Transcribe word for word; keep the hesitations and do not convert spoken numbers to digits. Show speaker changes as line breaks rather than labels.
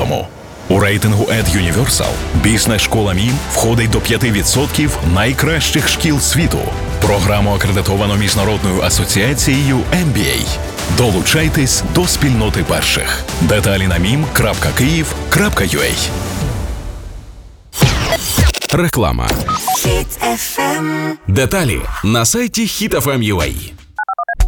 двадцятому. У рейтингу EdUniversal бізнес-школа МІМ входить до п'ять відсотків найкращих шкіл світу. Програму акредитовано Міжнародною асоціацією ем бі ей. Долучайтесь до спільноти перших. Деталі на мім крапка київ крапка ю а.
Реклама. Деталі на сайті хіт еф ем точка ю а.